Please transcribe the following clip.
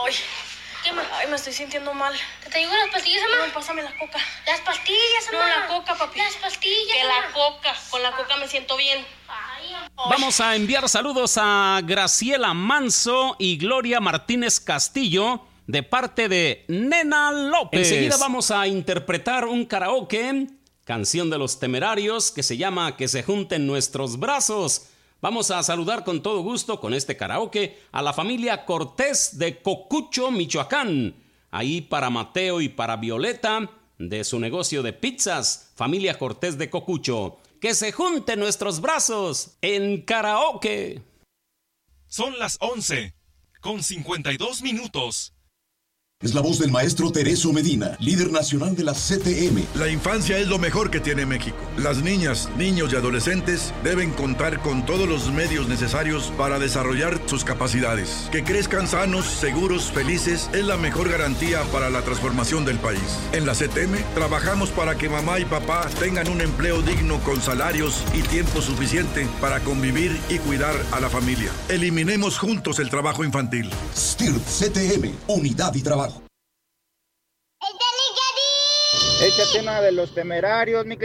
Ay, me estoy sintiendo mal. ¿Te digo las pastillas, mamá? No, pásame la coca. Las pastillas, mamá. No, la coca, papi. Las pastillas, Que mamá. la coca. Con la coca me siento bien. Ay, amor. Vamos a enviar saludos a Graciela Manso y Gloria Martínez Castillo de parte de Nena López. Enseguida vamos a interpretar un karaoke, canción de Los Temerarios, que se llama Que se junten nuestros brazos. Vamos a saludar con todo gusto con este karaoke a la familia Cortés de Cocucho, Michoacán. Ahí para Mateo y para Violeta, de su negocio de pizzas, familia Cortés de Cocucho. Que se junten nuestros brazos en karaoke. Son las 11:52. Es la voz del maestro Tereso Medina, líder nacional de la CTM. La infancia es lo mejor que tiene México. Las niñas, niños y adolescentes deben contar con todos los medios necesarios para desarrollar sus capacidades. Que crezcan sanos, seguros, felices es la mejor garantía para la transformación del país. En la CTM trabajamos para que mamá y papá tengan un empleo digno con salarios y tiempo suficiente para convivir y cuidar a la familia. Eliminemos juntos el trabajo infantil. STIRT CTM, unidad y trabajo. Este tema de Los Temerarios, mi